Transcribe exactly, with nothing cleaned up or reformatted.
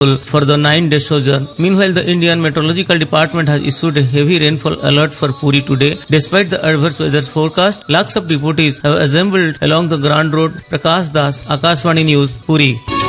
for the nine-day sojourn. Meanwhile, the Indian Meteorological Department has issued a heavy rainfall alert for Puri today. Despite the adverse weather forecast, lakhs of devotees have assembled along the Grand Road. Prakash Das, Akashvani News, Puri.